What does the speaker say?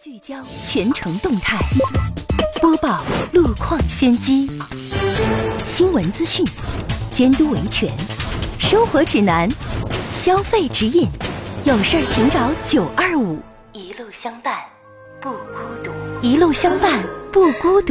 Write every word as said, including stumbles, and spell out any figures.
聚焦全城动态，播报路况先机，新闻资讯，监督维权，生活指南，消费指引，有事儿请找九二五，一路相伴不孤独，一路相伴不孤独。